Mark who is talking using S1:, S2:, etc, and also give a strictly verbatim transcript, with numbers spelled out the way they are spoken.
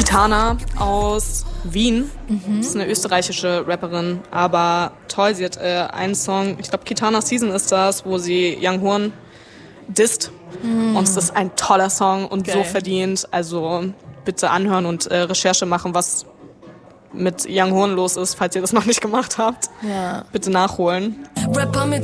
S1: Kitana aus Wien. Mhm. Das ist eine österreichische Rapperin, aber toll, sie hat äh, einen Song, ich glaube Kitana Season ist das, wo sie Young Horn disst. Mhm. Und es ist ein toller Song und Geil. So verdient. Also bitte anhören und äh, Recherche machen, was mit Young Horn los ist, falls ihr das noch nicht gemacht habt. Ja. Bitte nachholen. Rapper mit